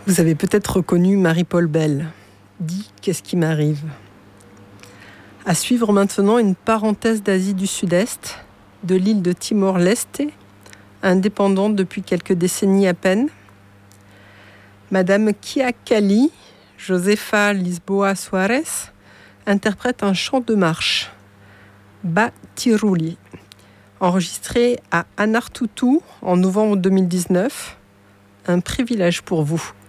Vous avez peut-être reconnu Marie-Paul Bell. Dis, qu'est-ce qui m'arrive ? À suivre maintenant une parenthèse d'Asie du Sud-Est, de l'île de Timor-Leste, indépendante depuis quelques décennies à peine. Madame Kiakali, Josefa Lisboa Soares, interprète un chant de marche, Batiruli, enregistré à Anartutu en novembre 2019. Un privilège pour vous.